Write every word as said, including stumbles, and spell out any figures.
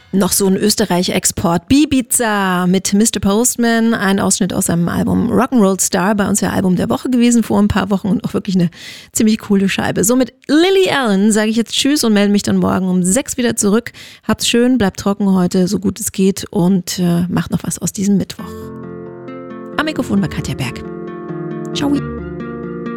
Noch so ein Österreich-Export. Bibiza mit Mister Postman. Ein Ausschnitt aus seinem Album Rock'n'Roll Star. Bei uns ja Album der Woche gewesen vor ein paar Wochen und auch wirklich eine ziemlich coole Scheibe. So, mit Lily Allen sage ich jetzt Tschüss und melde mich dann morgen um sechs wieder zurück. Habt's schön, bleibt trocken heute, so gut es geht und äh, macht noch was aus diesem Mittwoch. Am Mikrofon war Katja Berg. Ciao.